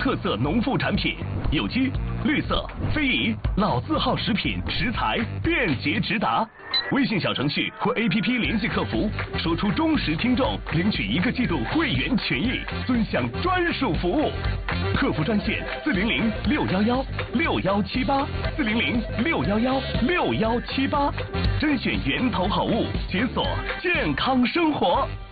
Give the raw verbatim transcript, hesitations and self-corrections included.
特色农副产品，有机、绿色、非遗、老字号食品食材便捷直达。微信小程序或 A P P 联系客服，说出忠实听众，领取一个季度会员权益，尊享专属服务。客服专线四零零六幺幺六幺七八四零零六幺幺六幺七八，甄选源头好物，解锁健康生活。